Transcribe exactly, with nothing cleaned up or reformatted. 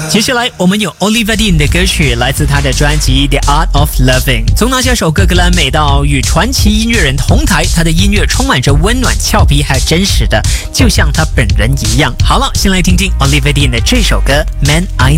接下来我们有 Oliver Dean 的歌曲，来自他的专辑 The Art of Loving。从拿下首歌格莱美到与传奇音乐人同台，他的音乐充满着温暖、俏皮还有真实的，就像他本人一样。好了，先来听听 Oliver Dean 的这首歌 Man I